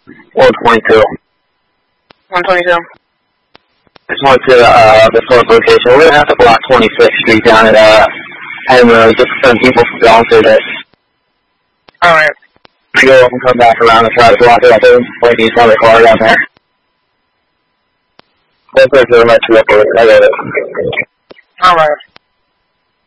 122. 122. Just went to the fourth location. We're going to have to block 26th Street down at Henry just to send people from going through this. Alright. I go up and come back around and try to block it up there. Wait, these other car down there. That's the next look. I got it. Alright.